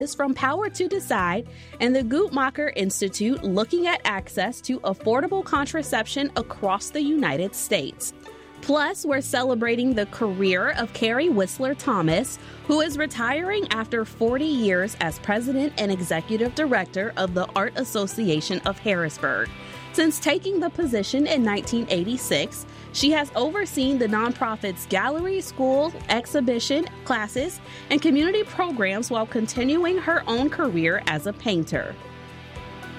from Power to Decide and the Guttmacher Institute, looking at access to affordable contraception across the United States. Plus, we're celebrating the career of Carrie Whistler Thomas, who is retiring after 40 years as president and executive director of the Art Association of Harrisburg. Since taking the position in 1986, she has overseen the nonprofit's gallery, school, exhibition, classes, and community programs while continuing her own career as a painter.